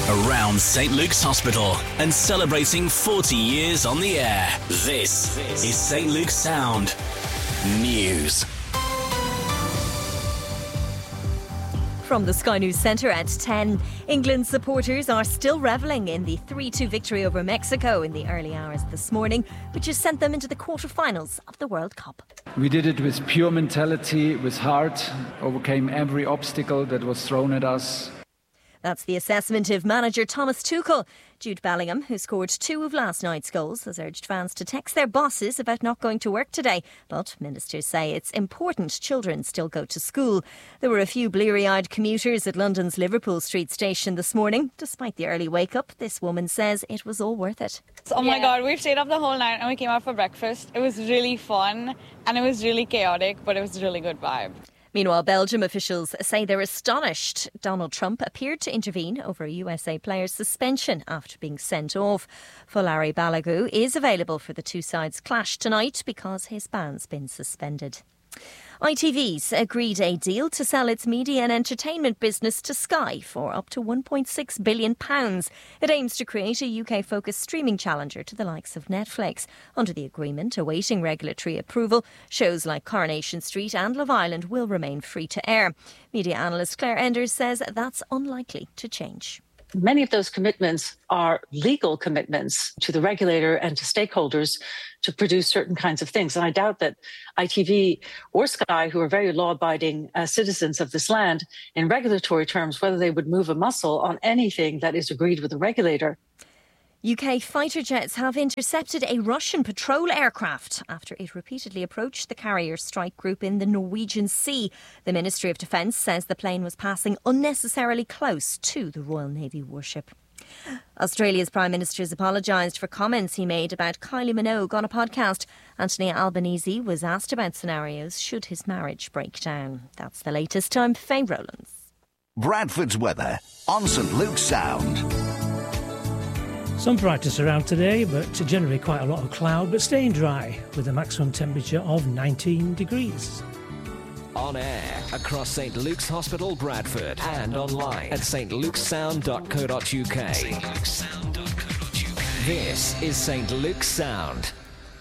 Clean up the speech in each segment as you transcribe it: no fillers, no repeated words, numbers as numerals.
Around St Luke's Hospital and celebrating 40 years on the air. This is St Luke's Sound News. From the Sky News Centre at 10, England supporters are still revelling in the 3-2 victory over Mexico in the early hours this morning, which has sent them into the quarter-finals of the World Cup. We did it with pure mentality, with heart, overcame every obstacle that was thrown at us. That's the assessment of manager Thomas Tuchel. Jude Bellingham, who scored 2 of last night's goals, has urged fans to text their bosses about not going to work today. But ministers say it's important children still go to school. There were a few bleary-eyed commuters at London's Liverpool Street station this morning. Despite the early wake-up, this woman says it was all worth it. Oh my God, we stayed up the whole night and we came out for breakfast. It was really fun and it was really chaotic, but it was a really good vibe. Meanwhile, Belgium officials say they're astonished. Donald Trump appeared to intervene over a USA player's suspension after being sent off. Folari Balogun is available for the two sides' clash tonight because his ban's been suspended. ITV's agreed a deal to sell its media and entertainment business to Sky for up to £1.6 billion. It aims to create a UK-focused streaming challenger to the likes of Netflix. Under the agreement, awaiting regulatory approval, shows like Coronation Street and Love Island will remain free to air. Media analyst Claire Enders says that's unlikely to change. Many of those commitments are legal commitments to the regulator and to stakeholders to produce certain kinds of things. And I doubt that ITV or Sky, who are very law-abiding citizens of this land, in regulatory terms, whether they would move a muscle on anything that is agreed with the regulator. UK fighter jets have intercepted a Russian patrol aircraft after it repeatedly approached the carrier strike group in the Norwegian Sea. The Ministry of Defence says the plane was passing unnecessarily close to the Royal Navy warship. Australia's Prime Minister has apologised for comments he made about Kylie Minogue on a podcast. Anthony Albanese was asked about scenarios should his marriage break down. That's the latest. I'm Faye Rowlands. Bradford's weather on St Luke's Sound. Some brightness around today, but generally quite a lot of cloud, but staying dry with a maximum temperature of 19 degrees. On air across St Luke's Hospital, Bradford, and online at stlukesound.co.uk. This is St Luke's Sound.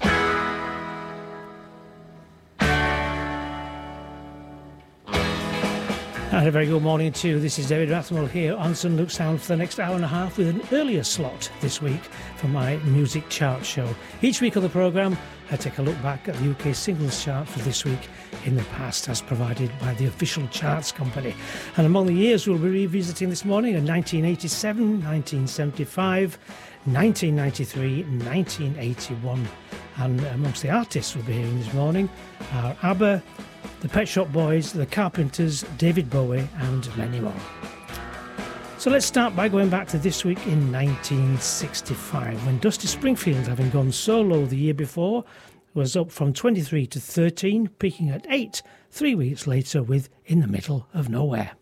And a very good morning to you. This is David Rathmell here on St Luke's Sound for the next hour and a half with an earlier slot this week for my music chart show. Each week on the programme, I take a look back at the UK singles chart for this week in the past as provided by the official charts company. And among the years we'll be revisiting this morning are 1987, 1975, 1993, 1981. And amongst the artists we'll be hearing this morning are ABBA, the Pet Shop Boys, the Carpenters, David Bowie and many more. So let's start by going back to this week in 1965 when Dusty Springfield, having gone solo the year before, was up from 23 to 13, peaking at 8 3 weeks later with In the Middle of Nowhere.